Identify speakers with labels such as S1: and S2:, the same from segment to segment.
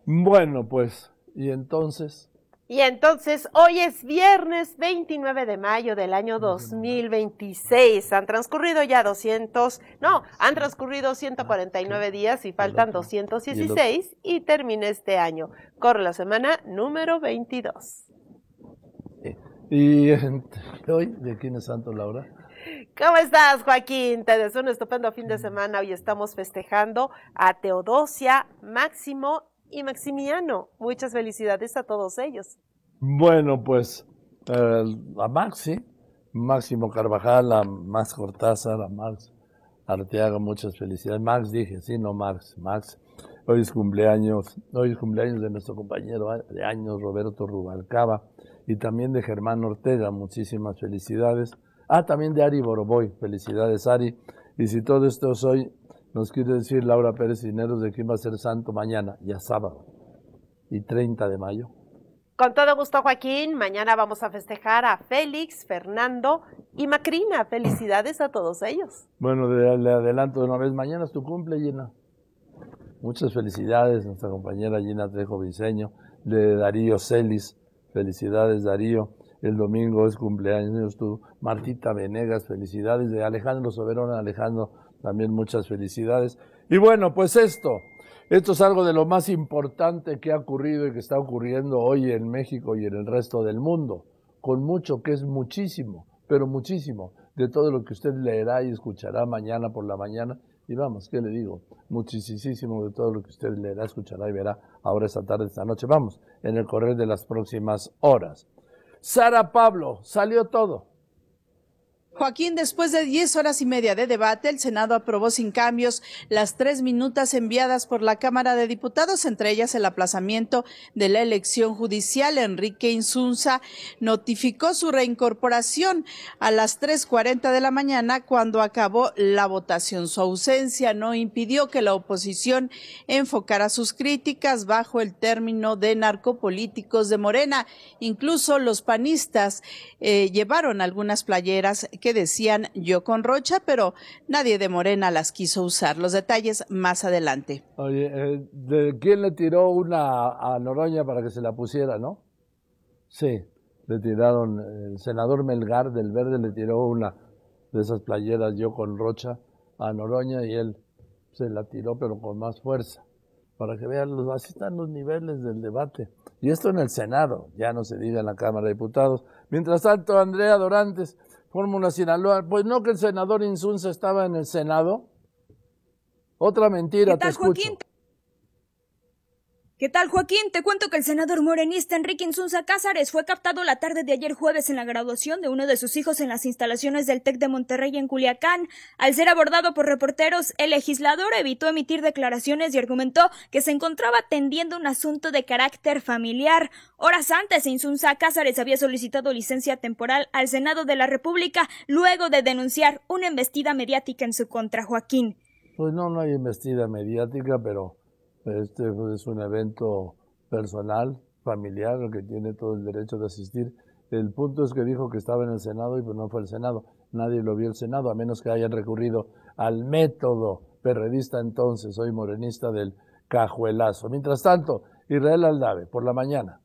S1: Bueno, pues, ¿y entonces?
S2: Y entonces, hoy es viernes 29 de mayo del año 2026. Han transcurrido ya han transcurrido 149 días y faltan 216 y termina este año. Corre la semana número 22.
S1: ¿Y hoy de quién es santo, Laura?
S2: ¿Cómo estás, Joaquín? Te deseo un estupendo fin de semana. Hoy estamos festejando a Teodosia, Máximo y Maximiano. Muchas felicidades a todos ellos.
S1: Bueno, pues a Máximo Carvajal, a Max Cortázar, a Max Arteaga, muchas felicidades. Max dije, sí, no Max. Hoy es cumpleaños de nuestro compañero de años, Roberto Rubalcaba, y también de Germán Ortega, muchísimas felicidades. También de Ari Boroboy, felicidades Ari. Y si todo esto es hoy, nos quiere decir Laura Pérez Cisneros de quién va a ser santo mañana, ya sábado, y 30 de mayo.
S2: Con todo gusto, Joaquín. Mañana vamos a festejar a Félix, Fernando y Macrina. Felicidades a todos ellos.
S1: Bueno, le adelanto de una vez, mañana es tu cumple, Gina. Muchas felicidades, nuestra compañera Gina Trejo Briceño, de Darío Celis. Felicidades, Darío. El domingo es cumpleaños tú. Martita Venegas, felicidades. De Alejandro Soberón, Alejandro, también muchas felicidades. Y bueno, pues esto es algo de lo más importante que ha ocurrido y que está ocurriendo hoy en México y en el resto del mundo, con mucho, que es muchísimo, pero muchísimo, de todo lo que usted leerá y escuchará mañana por la mañana. Y vamos, ¿qué le digo? Muchísimo de todo lo que usted leerá, escuchará y verá ahora esta tarde, esta noche. Vamos, en el correr de las próximas horas. Sara Pablo, salió todo.
S3: Joaquín, después de 10 horas y media de debate, el Senado aprobó sin cambios las 3 minutas enviadas por la Cámara de Diputados, entre ellas el aplazamiento de la elección judicial. Enrique Insunza notificó su reincorporación a las 3:40 de la mañana cuando acabó la votación. Su ausencia no impidió que la oposición enfocara sus críticas bajo el término de narcopolíticos de Morena. Incluso los panistas llevaron algunas playeras que decían "yo con Rocha", pero nadie de Morena las quiso usar. Los detalles más adelante.
S1: Oye, ¿de quién le tiró una a Noroña para que se la pusiera, no? Sí, le tiraron, el senador Melgar del Verde le tiró una de esas playeras "yo con Rocha" a Noroña y él se la tiró pero con más fuerza, para que vean, así están los niveles del debate. Y esto en el Senado, ya no se diga en la Cámara de Diputados. Mientras tanto, Andrea Dorantes, Fórmula Sinaloa, pues no, que el senador Insunza estaba en el Senado. Otra mentira, te escucho.
S4: Joaquín? ¿Qué tal, Joaquín? Te cuento que el senador morenista Enrique Insunza Cázares fue captado la tarde de ayer jueves en la graduación de uno de sus hijos en las instalaciones del TEC de Monterrey en Culiacán. Al ser abordado por reporteros, el legislador evitó emitir declaraciones y argumentó que se encontraba atendiendo un asunto de carácter familiar. Horas antes, Insunza Cázares había solicitado licencia temporal al Senado de la República luego de denunciar una embestida mediática en su contra, Joaquín.
S1: Pues no hay embestida mediática, pero este es un evento personal, familiar, al que tiene todo el derecho de asistir. El punto es que dijo que estaba en el Senado y pues no fue el Senado. Nadie lo vio el Senado, a menos que hayan recurrido al método perredista entonces, hoy morenista, del cajuelazo. Mientras tanto, Israel Aldave, por la mañana.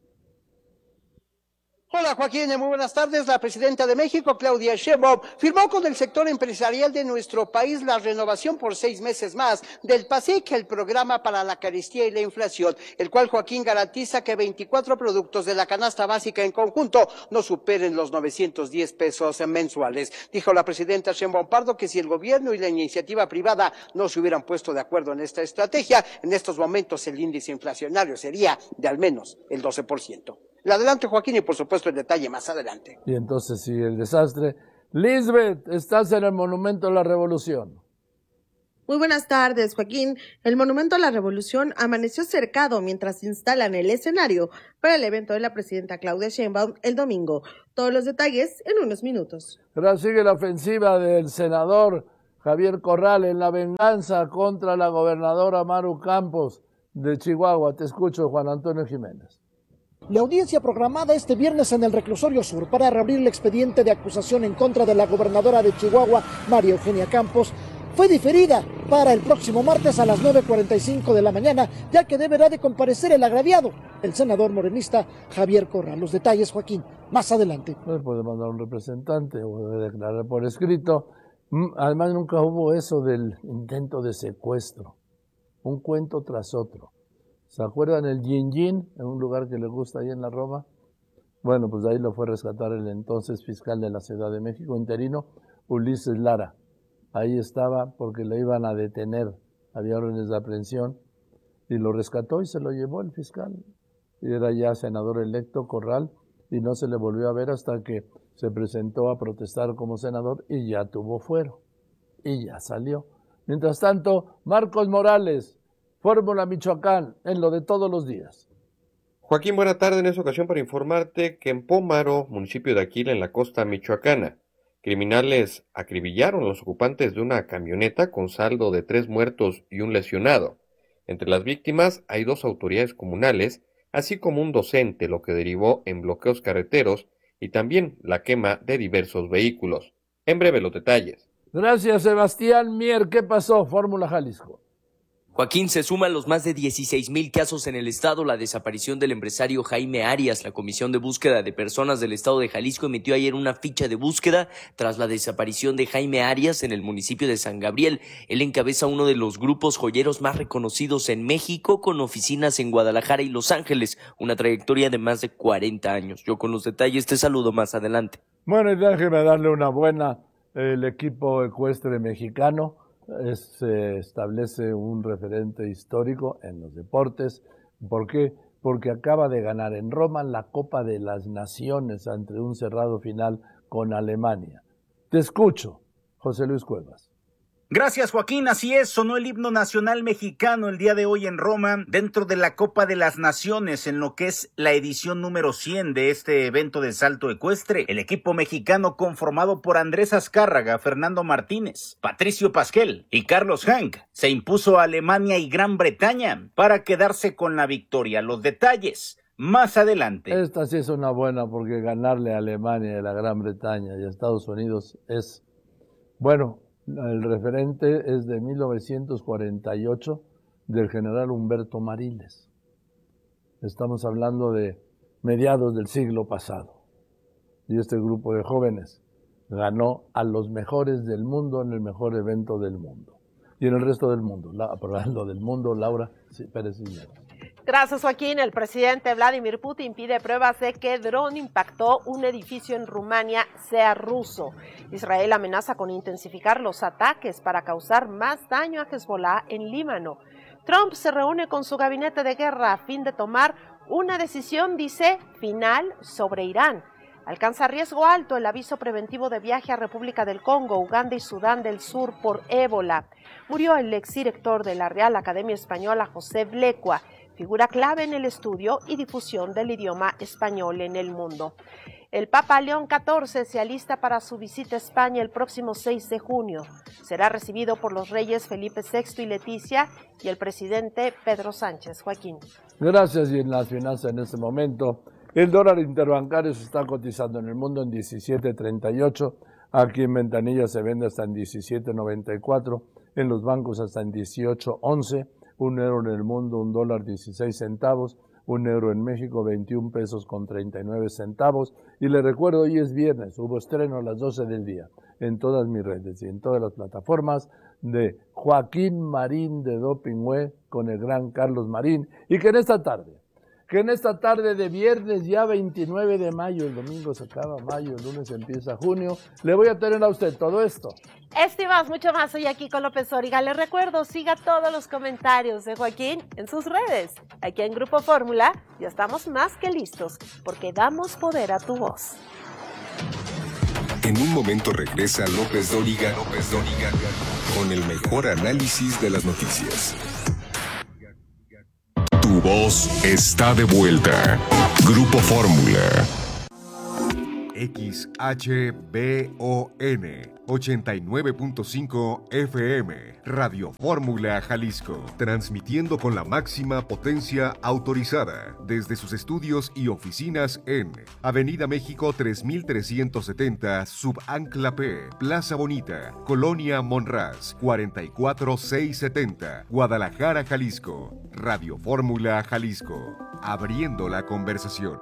S5: Hola Joaquín, muy buenas tardes. La presidenta de México, Claudia Sheinbaum, firmó con el sector empresarial de nuestro país la renovación por 6 meses más del PASIC, el programa para la carestía y la inflación, el cual, Joaquín, garantiza que 24 productos de la canasta básica en conjunto no superen los 910 pesos mensuales. Dijo la presidenta Sheinbaum Pardo que si el gobierno y la iniciativa privada no se hubieran puesto de acuerdo en esta estrategia, en estos momentos el índice inflacionario sería de al menos el 12%. Le adelanto, Joaquín, y por supuesto el detalle más adelante.
S1: Y entonces sigue el desastre. Lisbeth, estás en el Monumento a la Revolución.
S6: Muy buenas tardes, Joaquín. El Monumento a la Revolución amaneció cercado mientras instalan el escenario para el evento de la presidenta Claudia Sheinbaum el domingo. Todos los detalles en unos minutos.
S1: Ahora sigue la ofensiva del senador Javier Corral en la venganza contra la gobernadora Maru Campos de Chihuahua. Te escucho, Juan Antonio Jiménez.
S7: La audiencia programada este viernes en el Reclusorio Sur para reabrir el expediente de acusación en contra de la gobernadora de Chihuahua, María Eugenia Campos, fue diferida para el próximo martes a las 9:45 de la mañana, ya que deberá de comparecer el agraviado, el senador morenista Javier Corral. Los detalles, Joaquín, más adelante.
S1: No puede mandar un representante o debe declarar por escrito. Además, nunca hubo eso del intento de secuestro. Un cuento tras otro. ¿Se acuerdan el Yin en un lugar que le gusta ahí en la Roma? Bueno, pues ahí lo fue a rescatar el entonces fiscal de la Ciudad de México, interino, Ulises Lara. Ahí estaba porque lo iban a detener. Había órdenes de aprehensión y lo rescató y se lo llevó el fiscal. Y era ya senador electo Corral y no se le volvió a ver hasta que se presentó a protestar como senador y ya tuvo fuero. Y ya salió. Mientras tanto, Marcos Morales, Fórmula Michoacán, en lo de todos los días.
S8: Joaquín, buena tarde. En esta ocasión para informarte que en Pómaro, municipio de Aquila, en la costa michoacana, criminales acribillaron a los ocupantes de una camioneta con saldo de 3 muertos y un lesionado. Entre las víctimas hay 2 autoridades comunales, así como un docente, lo que derivó en bloqueos carreteros y también la quema de diversos vehículos. En breve los detalles.
S1: Gracias, Sebastián Mier. ¿Qué pasó? Fórmula Jalisco.
S9: Joaquín, se suman los más de 16,000 casos en el estado. La desaparición del empresario Jaime Arias. La Comisión de Búsqueda de Personas del Estado de Jalisco emitió ayer una ficha de búsqueda tras la desaparición de Jaime Arias en el municipio de San Gabriel. Él encabeza uno de los grupos joyeros más reconocidos en México, con oficinas en Guadalajara y Los Ángeles, una trayectoria de más de 40 años. Yo con los detalles te saludo más adelante.
S1: Bueno, y déjeme darle una buena. El equipo ecuestre mexicano establece un referente histórico en los deportes. ¿Por qué? Porque acaba de ganar en Roma la Copa de las Naciones ante un cerrado final con Alemania. Te escucho, José Luis Cuevas.
S10: Gracias, Joaquín. Así es, sonó el himno nacional mexicano el día de hoy en Roma, dentro de la Copa de las Naciones, en lo que es la edición número 100 de este evento de salto ecuestre. El equipo mexicano, conformado por Andrés Azcárraga, Fernando Martínez, Patricio Pasquel y Carlos Hank, se impuso a Alemania y Gran Bretaña para quedarse con la victoria. Los detalles más adelante.
S1: Esta sí es una buena, porque ganarle a Alemania y a la Gran Bretaña y a Estados Unidos es, bueno, el referente es de 1948 del general Humberto Mariles. Estamos hablando de mediados del siglo pasado. Y este grupo de jóvenes ganó a los mejores del mundo en el mejor evento del mundo. Y en el resto del mundo, hablando del mundo, Laura Pérez Cisneros.
S2: Gracias, Joaquín. El presidente Vladimir Putin pide pruebas de que dron impactó un edificio en Rumania sea ruso. Israel amenaza con intensificar los ataques para causar más daño a Hezbollah en Líbano. Trump se reúne con su gabinete de guerra a fin de tomar una decisión, dice, final sobre Irán. Alcanza riesgo alto el aviso preventivo de viaje a República del Congo, Uganda y Sudán del Sur por ébola. Murió el exdirector de la Real Academia Española, José Blecua, figura clave en el estudio y difusión del idioma español en el mundo. El Papa León XIV se alista para su visita a España el próximo 6 de junio. Será recibido por los reyes Felipe VI y Leticia y el presidente Pedro Sánchez. Joaquín.
S1: Gracias. Y en las finanzas en este momento, el dólar interbancario se está cotizando en el mundo en 17.38. Aquí en Ventanilla se vende hasta en 17.94. En los bancos hasta en 18.11. Un euro en el mundo, $1.16. Un euro en México, 21 pesos con 39 centavos. Y le recuerdo, hoy es viernes, hubo estreno a las 12 del día en todas mis redes y en todas las plataformas de Joaquín Marín de Dopingüe con el gran Carlos Marín. Y que en esta tarde de viernes, ya 29 de mayo, el domingo se acaba mayo, el lunes empieza junio, le voy a tener a usted todo esto.
S2: Esto y más, mucho más, hoy aquí con López Dóriga. Les recuerdo, siga todos los comentarios de Joaquín en sus redes. Aquí en Grupo Fórmula ya estamos más que listos, porque damos poder a tu voz.
S11: En un momento regresa López Dóriga con el mejor análisis de las noticias. Tu voz está de vuelta. Grupo Fórmula.
S12: XHBON 89.5 FM, Radio Fórmula Jalisco, transmitiendo con la máxima potencia autorizada desde sus estudios y oficinas en Avenida México 3370, Subancla P, Plaza Bonita, Colonia Monraz, 44670, Guadalajara, Jalisco. Radio Fórmula Jalisco, abriendo la conversación.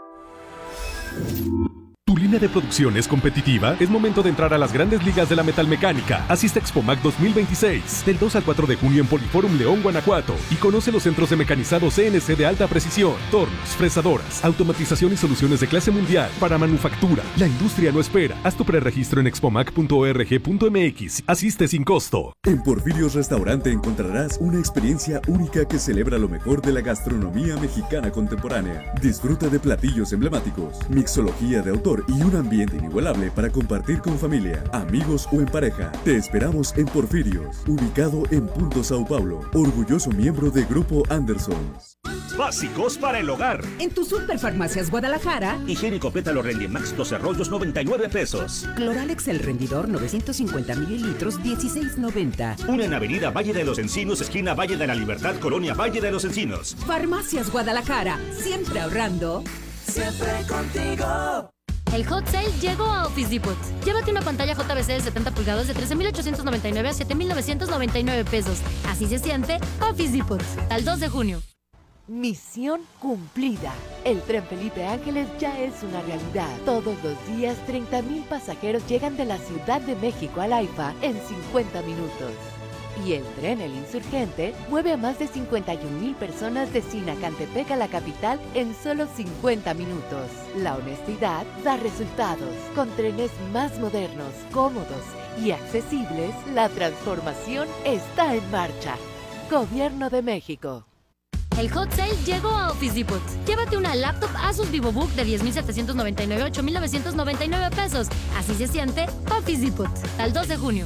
S13: ¿Tu línea de producción es competitiva? Es momento de entrar a las grandes ligas de la metalmecánica. Asiste a Expomac 2026, del 2 al 4 de junio en Poliforum León, Guanajuato, y conoce los centros de mecanizado CNC de alta precisión, tornos, fresadoras, automatización y soluciones de clase mundial para manufactura. La industria no espera. Haz tu preregistro en expomac.org.mx. Asiste sin costo.
S14: En Porfirios Restaurante encontrarás una experiencia única que celebra lo mejor de la gastronomía mexicana contemporánea. Disfruta de platillos emblemáticos, mixología de autor y un ambiente inigualable para compartir con familia, amigos o en pareja. Te esperamos en Porfirios, ubicado en Punto Sao Paulo, orgulloso miembro de Grupo Andersons.
S15: Básicos para el hogar.
S16: En tu Superfarmacias Guadalajara.
S15: Higiénico Pétalo Rendimax 12 rollos, 99 pesos.
S16: Cloralex El Rendidor 950 mililitros, 16.90.
S15: Una en Avenida Valle de los Encinos, esquina Valle de la Libertad, Colonia Valle de los Encinos.
S16: Farmacias Guadalajara, siempre ahorrando.
S17: Siempre contigo.
S18: El Hot Sale llegó a Office Depot. Llévate una pantalla JVC de 70 pulgadas de 13,899 a 7,999 pesos. Así se siente Office Depot. Al 2 de junio.
S19: Misión cumplida. El tren Felipe Ángeles ya es una realidad. Todos los días 30,000 pasajeros llegan de la Ciudad de México al AIFA en 50 minutos. Y el tren El Insurgente mueve a más de 51,000 personas de Sinacantepec a la capital en solo 50 minutos. La honestidad da resultados. Con trenes más modernos, cómodos y accesibles, la transformación está en marcha. Gobierno de México.
S18: El Hot Sale llegó a Office Depot. Llévate una laptop Asus VivoBook de 10,799 a 8,999 pesos. Así se siente Office Depot. Al 2 de junio.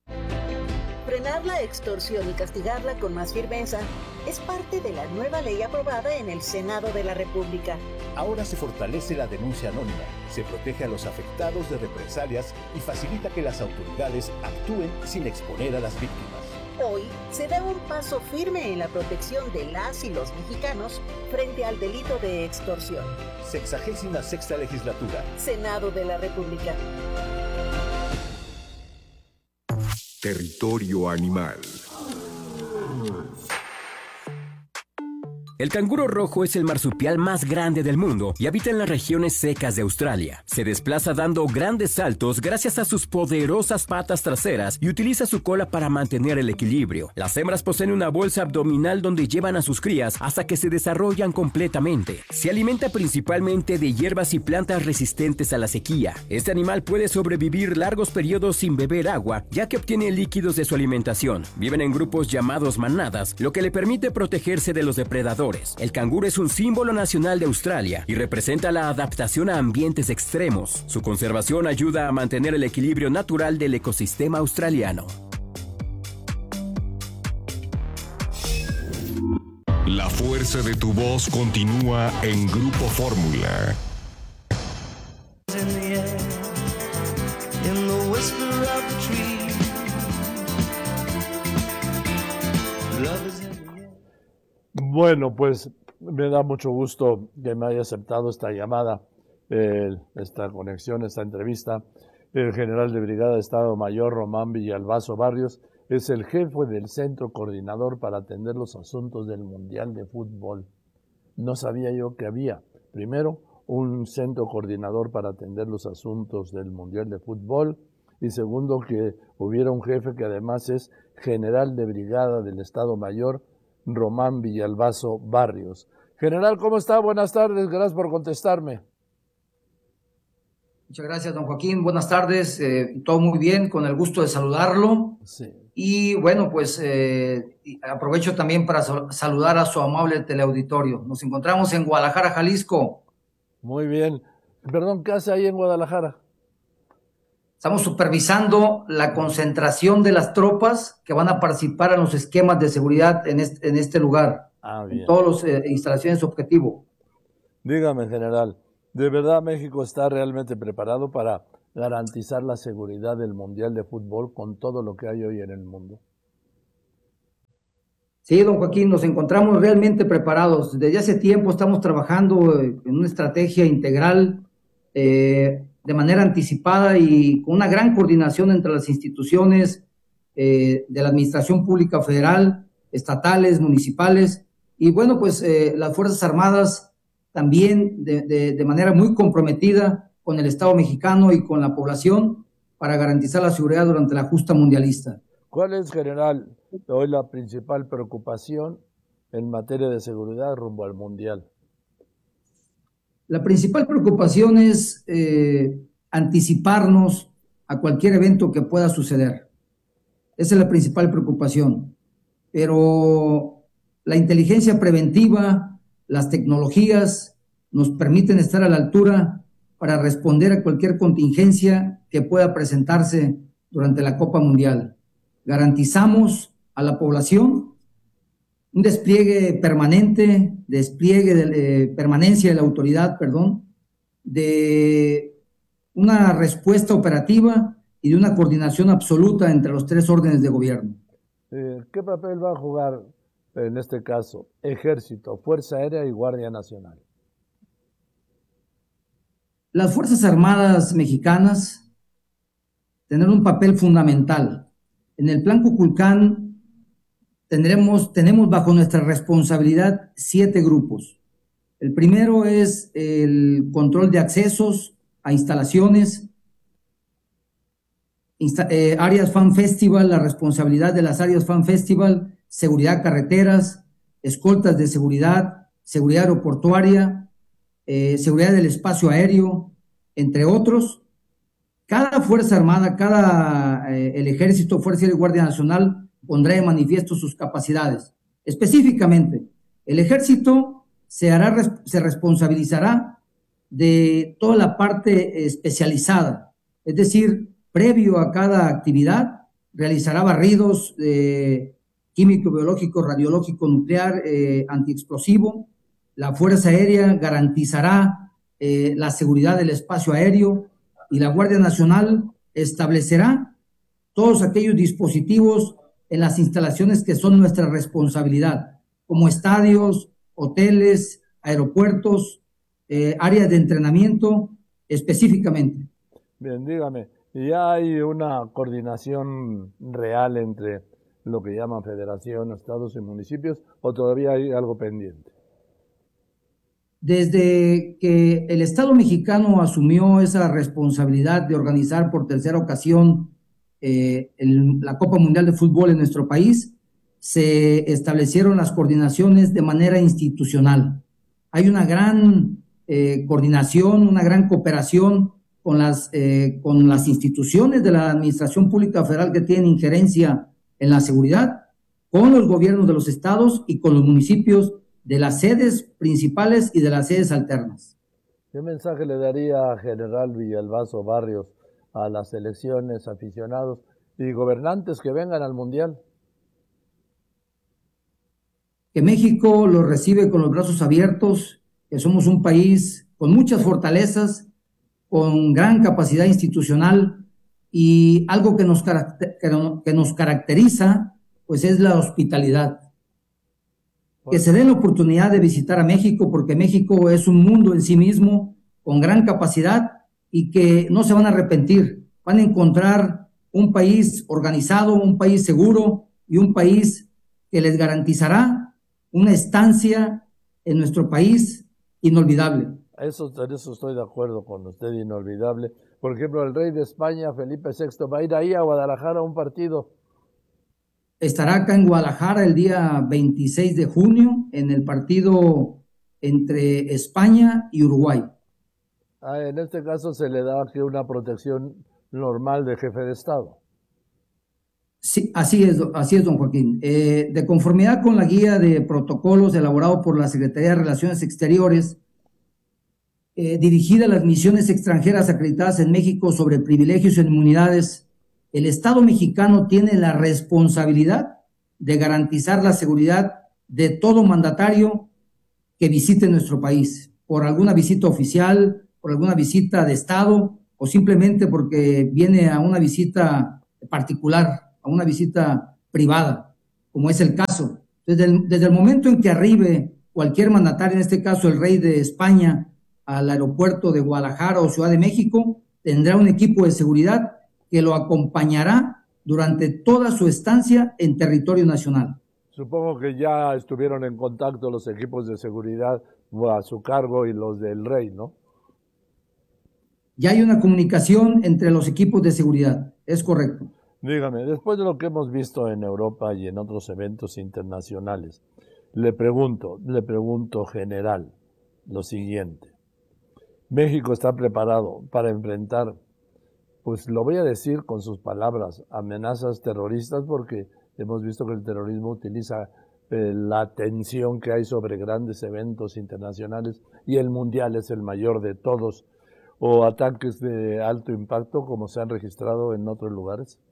S20: Frenar la extorsión y castigarla con más firmeza es parte de la nueva ley aprobada en el Senado de la República.
S21: Ahora se fortalece la denuncia anónima, se protege a los afectados de represalias y facilita que las autoridades actúen sin exponer a las víctimas.
S20: Hoy se da un paso firme en la protección de las y los mexicanos frente al delito de extorsión.
S21: 66ª legislatura.
S20: Senado de la República.
S12: Territorio animal.
S22: El canguro rojo es el marsupial más grande del mundo y habita en las regiones secas de Australia. Se desplaza dando grandes saltos gracias a sus poderosas patas traseras y utiliza su cola para mantener el equilibrio. Las hembras poseen una bolsa abdominal donde llevan a sus crías hasta que se desarrollan completamente. Se alimenta principalmente de hierbas y plantas resistentes a la sequía. Este animal puede sobrevivir largos periodos sin beber agua, ya que obtiene líquidos de su alimentación. Viven en grupos llamados manadas, lo que le permite protegerse de los depredadores. El canguro es un símbolo nacional de Australia y representa la adaptación a ambientes extremos. Su conservación ayuda a mantener el equilibrio natural del ecosistema australiano.
S11: La fuerza de tu voz continúa en Grupo Fórmula.
S1: Bueno, pues me da mucho gusto que me haya aceptado esta llamada, esta conexión, esta entrevista. El general de Brigada de Estado Mayor Román Villalbazo Barrios es el jefe del Centro Coordinador para atender los asuntos del Mundial de Fútbol. No sabía yo que había, primero, un Centro Coordinador para atender los asuntos del Mundial de Fútbol, y segundo, que hubiera un jefe que además es general de Brigada del Estado Mayor, Román Villalbazo Barrios. General, ¿cómo está? Buenas tardes, gracias por contestarme.
S23: Muchas gracias, don Joaquín. Buenas tardes, todo muy bien, con el gusto de saludarlo.
S1: Sí.
S23: Y bueno, pues aprovecho también para saludar a su amable teleauditorio. Nos encontramos en Guadalajara, Jalisco.
S1: Muy bien. Perdón, ¿qué hace ahí en Guadalajara?
S23: Estamos supervisando la concentración de las tropas que van a participar en los esquemas de seguridad en este lugar.
S1: Bien.
S23: En todas las instalaciones objetivo.
S1: Dígame, general, ¿De verdad México está realmente preparado para garantizar la seguridad del Mundial de Fútbol con todo lo que hay hoy en el mundo?
S23: Sí, don Joaquín, nos encontramos realmente preparados. Desde hace tiempo estamos trabajando en una estrategia integral de manera anticipada y con una gran coordinación entre las instituciones de la Administración Pública Federal, estatales, municipales, y bueno, pues las Fuerzas Armadas también de manera muy comprometida con el Estado mexicano y con la población para garantizar la seguridad durante la justa mundialista.
S1: ¿Cuál es, general, hoy la principal preocupación en materia de seguridad rumbo al Mundial?
S23: La principal preocupación es anticiparnos a cualquier evento que pueda suceder. Esa es la principal preocupación. Pero la inteligencia preventiva, las tecnologías nos permiten estar a la altura para responder a cualquier contingencia que pueda presentarse durante la Copa Mundial. Garantizamos a la población un despliegue permanente, permanencia de la autoridad, de una respuesta operativa y de una coordinación absoluta entre los tres órdenes de gobierno.
S1: ¿Qué papel va a jugar, en este caso, Ejército, Fuerza Aérea y Guardia Nacional?
S23: Las Fuerzas Armadas mexicanas tendrán un papel fundamental. En el Plan Kukulcán tenemos bajo nuestra responsabilidad 7 grupos. El primero es el control de accesos a instalaciones, áreas Fan Festival, la responsabilidad de las áreas Fan Festival, seguridad carreteras, escoltas de seguridad, seguridad aeroportuaria, seguridad del espacio aéreo, entre otros. Cada Fuerza Armada, el Ejército, Fuerza Aérea y Guardia Nacional pondrá de manifiesto sus capacidades. Específicamente, el Ejército se responsabilizará de toda la parte especializada, es decir, previo a cada actividad, realizará barridos químico, biológico, radiológico, nuclear, antiexplosivo. La Fuerza Aérea garantizará la seguridad del espacio aéreo y la Guardia Nacional establecerá todos aquellos dispositivos en las instalaciones que son nuestra responsabilidad, como estadios, hoteles, aeropuertos, áreas de entrenamiento específicamente.
S1: Bien, dígame, ¿ya hay una coordinación real entre lo que llaman federación, estados y municipios, o todavía hay algo pendiente?
S23: Desde que el Estado mexicano asumió esa responsabilidad de organizar por tercera ocasión la Copa Mundial de Fútbol en nuestro país, se establecieron las coordinaciones de manera institucional. Hay una gran coordinación, una gran cooperación con las instituciones de la Administración Pública Federal que tienen injerencia en la seguridad, con los gobiernos de los estados y con los municipios de las sedes principales y de las sedes alternas.
S1: ¿Qué mensaje le daría a General Villalbazo Barrios a las selecciones, aficionados y gobernantes que vengan al Mundial?
S23: Que México los recibe con los brazos abiertos, que somos un país con muchas fortalezas, con gran capacidad institucional, y algo que nos caracteriza pues es la hospitalidad. Que se den la oportunidad de visitar a México, porque México es un mundo en sí mismo, con gran capacidad, y que no se van a arrepentir. Van a encontrar un país organizado, un país seguro y un país que les garantizará una estancia en nuestro país inolvidable.
S1: En eso estoy de acuerdo con usted, inolvidable. Por ejemplo, el rey de España, Felipe VI, va a ir ahí a Guadalajara a un partido.
S23: Estará acá en Guadalajara el día 26 de junio en el partido entre España y Uruguay.
S1: En este caso se le da aquí una protección normal de jefe de Estado.
S23: Sí, así es, don Joaquín. De conformidad con la guía de protocolos elaborado por la Secretaría de Relaciones Exteriores, dirigida a las misiones extranjeras acreditadas en México sobre privilegios e inmunidades, el Estado mexicano tiene la responsabilidad de garantizar la seguridad de todo mandatario que visite nuestro país. por alguna visita oficial, por alguna visita de Estado o simplemente porque viene a una visita particular, a una visita privada, como es el caso. Desde el momento en que arribe cualquier mandatario, en este caso el rey de España, al aeropuerto de Guadalajara o Ciudad de México, tendrá un equipo de seguridad que lo acompañará durante toda su estancia en territorio nacional.
S1: Supongo que ya estuvieron en contacto los equipos de seguridad a su cargo y los del rey, ¿no?
S23: Ya hay una comunicación entre los equipos de seguridad, es correcto.
S1: Dígame, después de lo que hemos visto en Europa y en otros eventos internacionales, le pregunto general lo siguiente. México está preparado para enfrentar, pues lo voy a decir con sus palabras, amenazas terroristas, porque hemos visto que el terrorismo utiliza la tensión que hay sobre grandes eventos internacionales y el mundial es el mayor de todos, o ataques de alto impacto como se han registrado en otros lugares.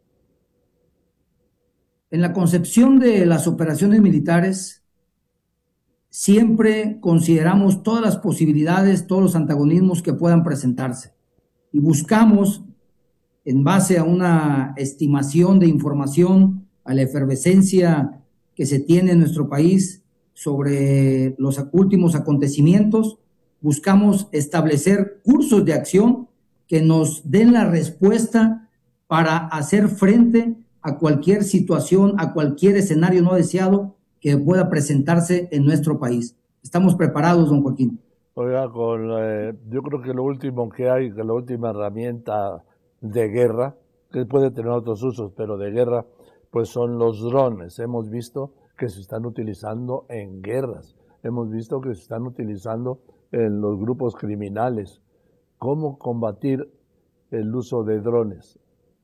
S23: En la concepción de las operaciones militares, siempre consideramos todas las posibilidades, todos los antagonismos que puedan presentarse y buscamos, en base a una estimación de información, a la efervescencia que se tiene en nuestro país sobre los últimos acontecimientos, buscamos establecer cursos de acción que nos den la respuesta para hacer frente a cualquier situación, a cualquier escenario no deseado que pueda presentarse en nuestro país. Estamos preparados, don Joaquín.
S1: Oiga, yo creo que lo último que hay, que la última herramienta de guerra, que puede tener otros usos, pero de guerra, pues son los drones. Hemos visto que se están utilizando en guerras, hemos visto que se están utilizando en los grupos criminales. ¿Cómo combatir el uso de drones?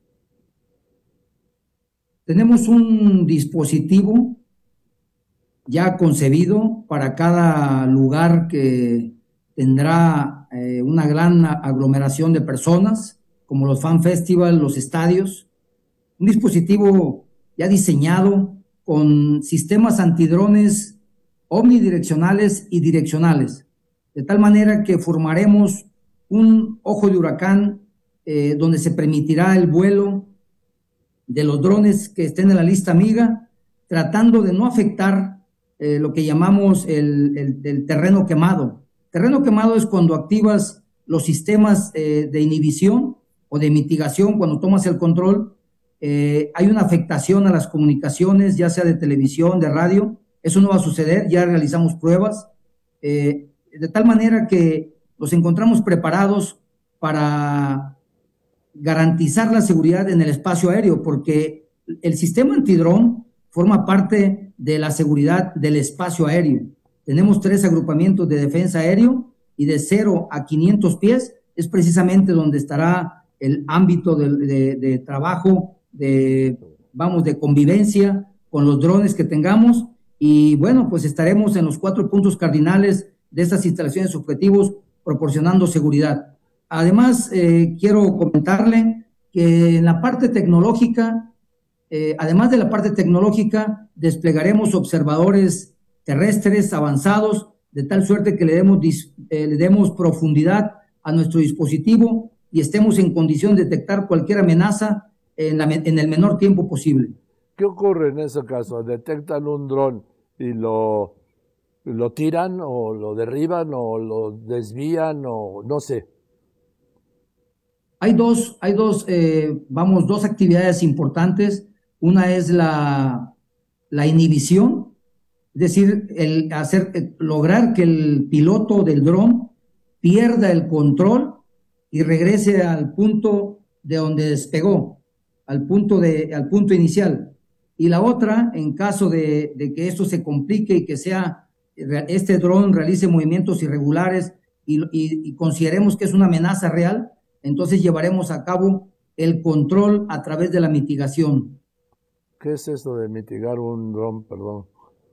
S23: Tenemos un dispositivo ya concebido para cada lugar que tendrá una gran aglomeración de personas, como los fan festival, los estadios. Un dispositivo ya diseñado con sistemas antidrones omnidireccionales y direccionales, de tal manera que formaremos un ojo de huracán donde se permitirá el vuelo de los drones que estén en la lista amiga, tratando de no afectar lo que llamamos el terreno quemado. Terreno quemado es cuando activas los sistemas de inhibición o de mitigación, cuando tomas el control, hay una afectación a las comunicaciones, ya sea de televisión, de radio. Eso no va a suceder, ya realizamos pruebas, de tal manera que nos encontramos preparados para garantizar la seguridad en el espacio aéreo, porque el sistema antidrón forma parte de la seguridad del espacio aéreo. Tenemos 3 agrupamientos de defensa aéreo y de 0 a 500 pies es precisamente donde estará el ámbito de trabajo, de convivencia con los drones que tengamos. Y bueno, pues estaremos en los 4 puntos cardinales de estas instalaciones objetivos proporcionando seguridad. Además, quiero comentarle que en la parte tecnológica, además de la parte tecnológica, desplegaremos observadores terrestres avanzados, de tal suerte que le demos profundidad a nuestro dispositivo y estemos en condición de detectar cualquier amenaza en el menor tiempo posible.
S1: ¿Qué ocurre en ese caso? ¿Detectan un dron y lo tiran o lo derriban o lo desvían o no sé?
S23: Hay dos actividades importantes. Una es la inhibición, es decir, lograr que el piloto del dron pierda el control y regrese al punto de donde despegó, al punto inicial. Y la otra, en caso de que esto se complique y que este dron realice movimientos irregulares y consideremos que es una amenaza real, entonces llevaremos a cabo el control a través de la mitigación.
S1: ¿Qué es eso de mitigar un dron, perdón?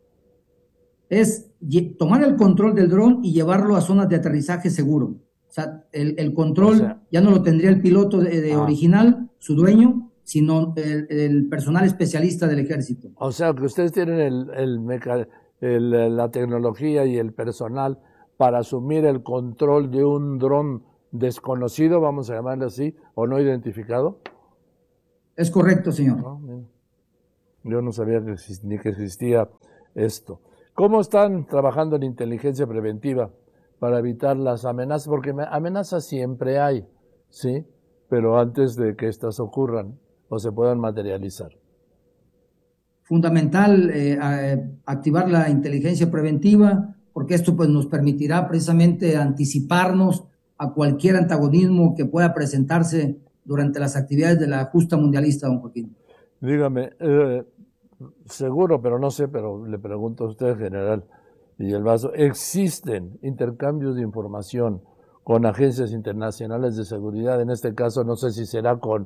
S23: Es tomar el control del dron y llevarlo a zonas de aterrizaje seguro. O sea, el control ya no lo tendría el piloto original, su dueño, sino el personal especialista del ejército.
S1: O sea, que ustedes tienen la tecnología y el personal para asumir el control de un dron desconocido, vamos a llamarle así, o no identificado?
S23: Es correcto, señor.
S1: Yo no sabía ni que existía esto. ¿Cómo están trabajando en inteligencia preventiva para evitar las amenazas? Porque amenazas siempre hay, ¿sí? Pero antes de que estas ocurran o se puedan materializar.
S23: Fundamental activar la inteligencia preventiva, porque esto pues nos permitirá precisamente anticiparnos a cualquier antagonismo que pueda presentarse durante las actividades de la justa mundialista, don Joaquín.
S1: Dígame, seguro, pero no sé, pero le pregunto a usted, general Villalbazo, ¿existen intercambios de información con agencias internacionales de seguridad? En este caso, no sé si será con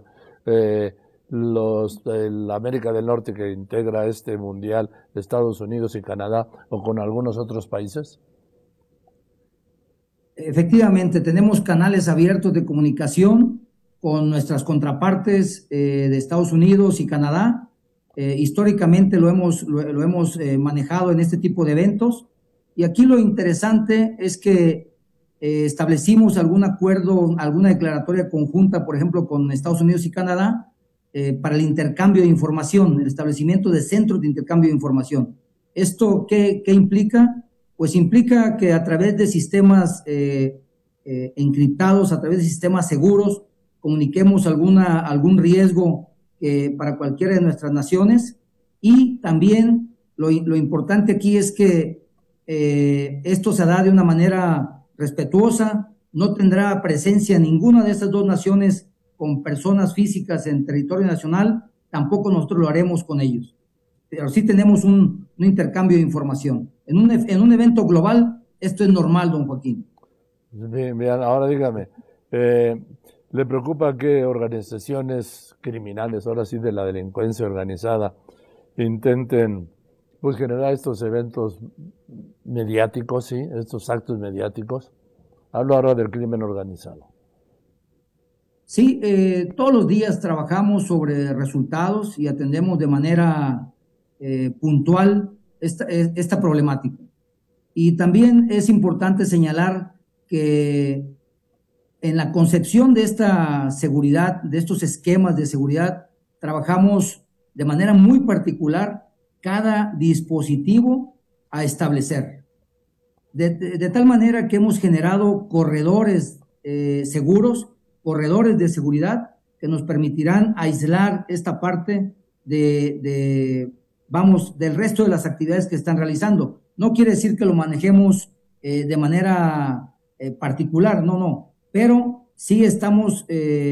S1: la América del Norte, que integra este mundial, Estados Unidos y Canadá, o con algunos otros países.
S23: Efectivamente, tenemos canales abiertos de comunicación con nuestras contrapartes de Estados Unidos y Canadá. Históricamente lo hemos manejado en este tipo de eventos, y aquí lo interesante es que establecimos algún acuerdo, alguna declaratoria conjunta, por ejemplo, con Estados Unidos y Canadá, para el intercambio de información, el establecimiento de centros de intercambio de información. ¿Esto qué implica? Pues implica que a través de sistemas encriptados, a través de sistemas seguros, comuniquemos algún riesgo para cualquiera de nuestras naciones, y también lo importante aquí es que esto se da de una manera respetuosa, no tendrá presencia ninguna de estas dos naciones con personas físicas en territorio nacional, tampoco nosotros lo haremos con ellos, pero sí tenemos un intercambio de información. En un evento global esto es normal, don Joaquín.
S1: Bien, ahora dígame, ¿le preocupa que organizaciones criminales, ahora sí de la delincuencia organizada, intenten pues generar estos eventos mediáticos, sí, estos actos mediáticos? Hablo ahora del crimen organizado.
S23: Sí, todos los días trabajamos sobre resultados y atendemos de manera puntual esta problemática. Y también es importante señalar que en la concepción de esta seguridad, de estos esquemas de seguridad, trabajamos de manera muy particular cada dispositivo a establecer. De tal manera que hemos generado corredores seguros, corredores de seguridad que nos permitirán aislar esta parte del resto de las actividades que están realizando. No quiere decir que lo manejemos de manera particular, no, pero sí estamos,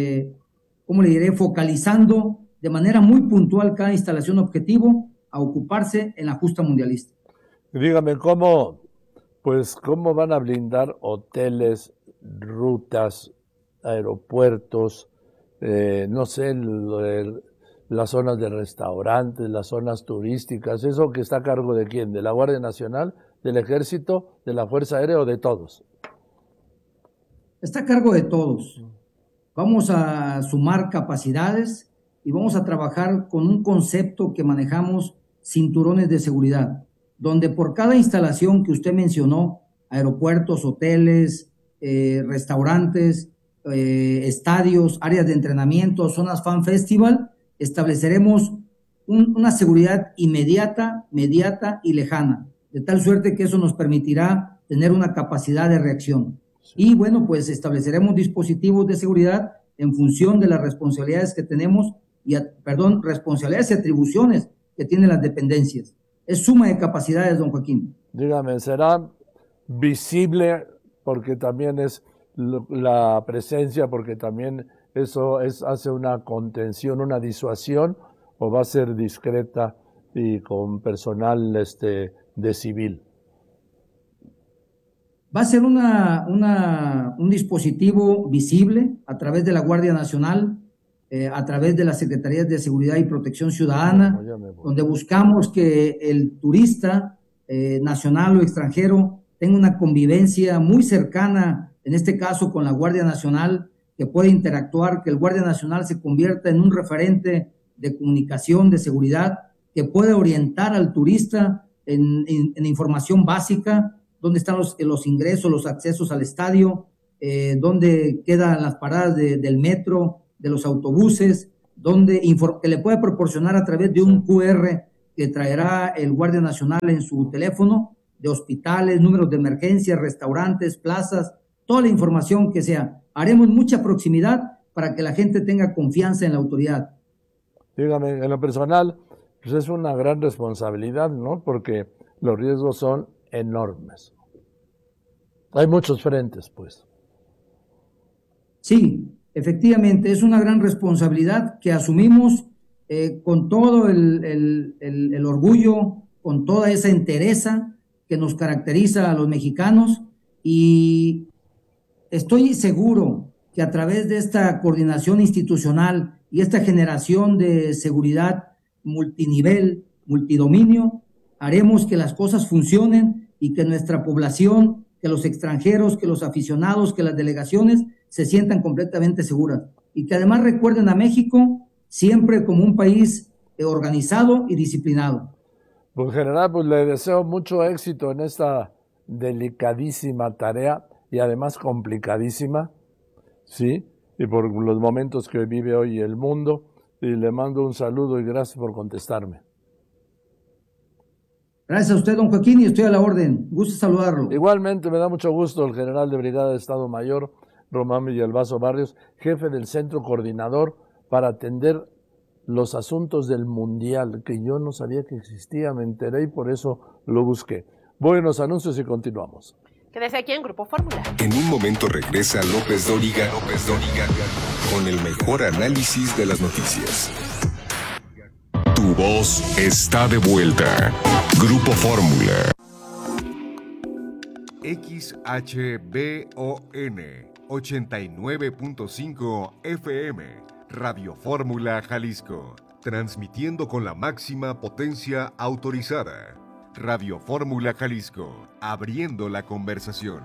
S23: focalizando de manera muy puntual cada instalación objetivo a ocuparse en la justa mundialista.
S1: Dígame, ¿cómo van a blindar hoteles, rutas, aeropuertos, no sé, las zonas de restaurantes, las zonas turísticas? ¿Eso que está a cargo de quién? ¿De la Guardia Nacional, del Ejército, de la Fuerza Aérea o de todos?
S23: Está a cargo de todos. Vamos a sumar capacidades y vamos a trabajar con un concepto que manejamos, cinturones de seguridad, donde por cada instalación que usted mencionó, aeropuertos, hoteles, restaurantes, estadios, áreas de entrenamiento, zonas fan festival, estableceremos una seguridad inmediata, mediata y lejana, de tal suerte que eso nos permitirá tener una capacidad de reacción. Y bueno, pues estableceremos dispositivos de seguridad en función de las responsabilidades que tenemos, responsabilidades y atribuciones que tienen las dependencias. Es suma de capacidades, don Joaquín.
S1: Dígame, ¿será visible porque también es la presencia, porque también eso hace una contención, una disuasión, o va a ser discreta y con personal de civil?
S23: Va a ser un dispositivo visible a través de la Guardia Nacional, a través de las Secretarías de Seguridad y Protección Ciudadana, donde buscamos que el turista nacional o extranjero tenga una convivencia muy cercana, en este caso con la Guardia Nacional, que pueda interactuar, que el Guardia Nacional se convierta en un referente de comunicación, de seguridad, que pueda orientar al turista en información básica, dónde están los ingresos, los accesos al estadio, dónde quedan las paradas del metro, de los autobuses, que le puede proporcionar a través de un QR que traerá el Guardia Nacional en su teléfono, de hospitales, números de emergencia, restaurantes, plazas, toda la información que sea. Haremos mucha proximidad para que la gente tenga confianza en la autoridad.
S1: Dígame, en lo personal, pues es una gran responsabilidad, ¿no? Porque los riesgos son enormes. Hay muchos frentes, pues.
S23: Sí, efectivamente, es una gran responsabilidad que asumimos con todo el orgullo, con toda esa entereza que nos caracteriza a los mexicanos, y estoy seguro que a través de esta coordinación institucional y esta generación de seguridad multinivel, multidominio, haremos que las cosas funcionen y que nuestra población, que los extranjeros, que los aficionados, que las delegaciones se sientan completamente seguras. Y que además recuerden a México siempre como un país organizado y disciplinado.
S1: Pues general, pues le deseo mucho éxito en esta delicadísima tarea y además complicadísima, ¿sí? Y por los momentos que vive hoy el mundo. Y le mando un saludo y gracias por contestarme.
S23: Gracias a usted, don Joaquín, y estoy a la orden. Gusto saludarlo.
S1: Igualmente, me da mucho gusto el general de Brigada de Estado Mayor, Román Villalbazo Barrios, jefe del centro coordinador para atender los asuntos del Mundial, que yo no sabía que existía, me enteré y por eso lo busqué. Voy a los anuncios y continuamos.
S2: Quédese aquí en Grupo Fórmula.
S11: En un momento regresa López Dóriga con el mejor análisis de las noticias. Tu voz está de vuelta. Grupo Fórmula.
S12: XHBON 89.5 FM. Radio Fórmula Jalisco. Transmitiendo con la máxima potencia autorizada. Radio Fórmula Jalisco, abriendo la conversación.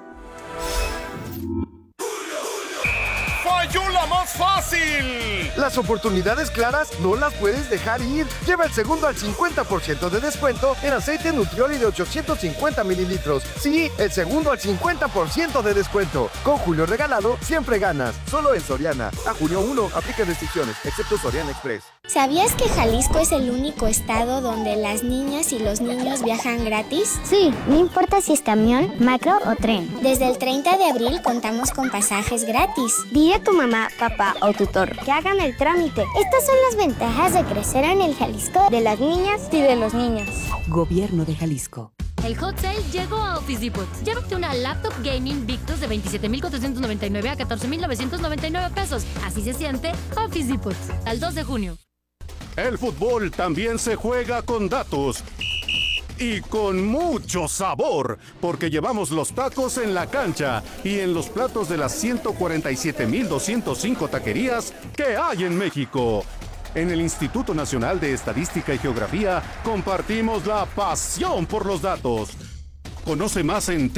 S3: ¡Falló la más fácil! Las oportunidades claras no las puedes dejar ir. Lleva el segundo al 50% de descuento en aceite Nutrioli de 850 mililitros. Sí, el segundo al 50% de descuento. Con Julio Regalado, siempre ganas. Solo en Soriana. A junio 1, aplica restricciones, excepto Soriana Express.
S4: ¿Sabías que Jalisco es el único estado donde las niñas y los niños viajan gratis?
S5: Sí, no importa si es camión, macro o tren.
S4: Desde el 30 de abril contamos con pasajes gratis.
S5: Dile a tu mamá, papá o tutor que hagan el trámite. Estas son las ventajas de crecer en el Jalisco de las niñas y de los niños.
S16: Gobierno de Jalisco.
S18: El Hot Sale llegó a Office Depot. Llévate una laptop gaming Victus de 27,499 a 14,999 pesos. Así se siente Office Depot. Al 2 de junio.
S15: El fútbol también se juega con datos. Y con mucho sabor, porque llevamos los tacos en la cancha y en los platos de las 147,205 taquerías que hay en México. En el Instituto Nacional de Estadística y Geografía compartimos la pasión por los datos. Conoce más en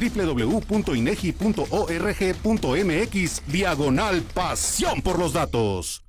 S15: www.inegi.org.mx/pasión por los datos.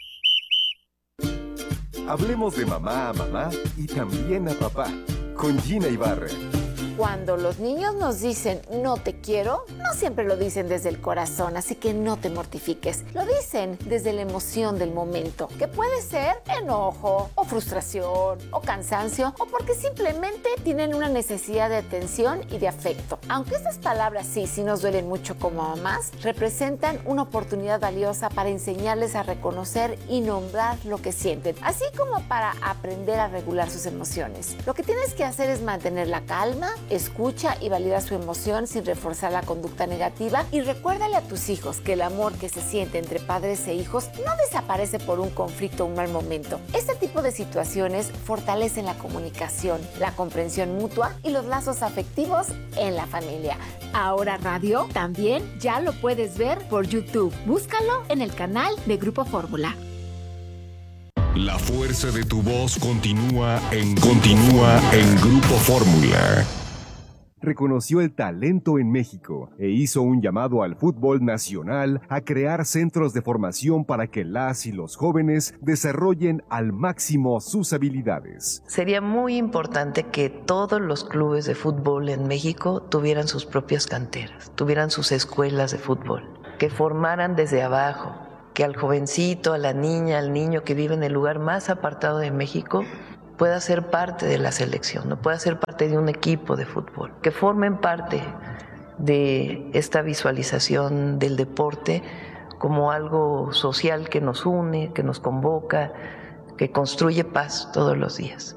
S12: Hablemos de mamá a mamá y también a papá. Con Gina Ibarra.
S24: Cuando los niños nos dicen no te quiero, no siempre lo dicen desde el corazón, así que no te mortifiques. Lo dicen desde la emoción del momento, que puede ser enojo, o frustración, o cansancio, o porque simplemente tienen una necesidad de atención y de afecto. Aunque estas palabras sí nos duelen mucho como mamás, representan una oportunidad valiosa para enseñarles a reconocer y nombrar lo que sienten, así como para aprender a regular sus emociones. Lo que tienes que hacer es mantener la calma, escucha y valida su emoción sin reforzar la conducta negativa, y recuérdale a tus hijos que el amor que se siente entre padres e hijos no desaparece por un conflicto o un mal momento. Este tipo de situaciones fortalecen la comunicación, la comprensión mutua y los lazos afectivos en la familia. Ahora Radio también ya lo puedes ver por YouTube. Búscalo en el canal de Grupo Fórmula.
S11: La fuerza de tu voz continúa en Grupo Fórmula.
S12: reconoció el talento en México e hizo un llamado al fútbol nacional a crear centros de formación para que las y los jóvenes desarrollen al máximo sus habilidades.
S6: Sería muy importante que todos los clubes de fútbol en México tuvieran sus propias canteras, tuvieran sus escuelas de fútbol, que formaran desde abajo, que al jovencito, a la niña, al niño que vive en el lugar más apartado de México pueda ser parte de la selección, no pueda ser parte de un equipo de fútbol, que formen parte de esta visualización del deporte como algo social que nos une, que nos convoca, que construye paz todos los días.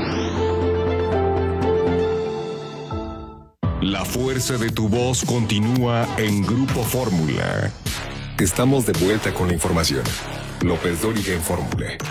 S11: La fuerza de tu voz continúa en Grupo Fórmula. Estamos de vuelta con la información. López Dóriga en Fórmula.